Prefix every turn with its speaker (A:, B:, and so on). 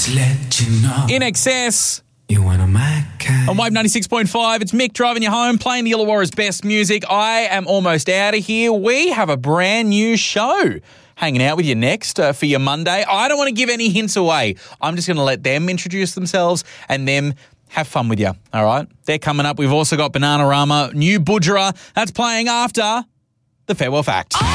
A: to let you know.
B: In excess.
A: You one of my kind.
B: On Wave 96.5, it's Mick driving you home, playing the Illawarra's best music. I am almost out of here. We have a brand new show hanging out with you next for your Monday. I don't want to give any hints away. I'm just going to let them introduce themselves and them have fun with you, all right? They're coming up. We've also got Bananarama, New Budgerah. That's playing after the Farewell Fact.